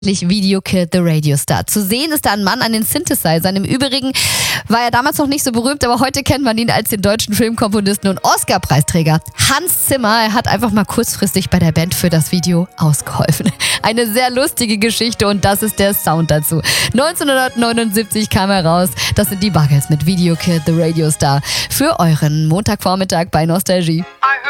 Video Killed the Radio Star. Zu sehen ist da ein Mann an den Synthesizern. Im Übrigen war er damals noch nicht so berühmt, aber heute kennt man ihn als den deutschen Filmkomponisten und Oscar-Preisträger Hans Zimmer. Er hat einfach mal kurzfristig bei der Band für das Video ausgeholfen. Eine sehr lustige Geschichte und das ist der Sound dazu. 1979 kam er raus. Das sind die Buggles mit Video Killed the Radio Star für euren Montagvormittag bei Nostalgie.